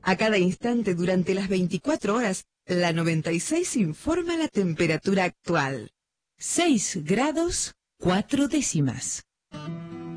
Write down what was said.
A cada instante durante las 24 horas, la 96 informa la temperatura actual. 6 grados 4 décimas.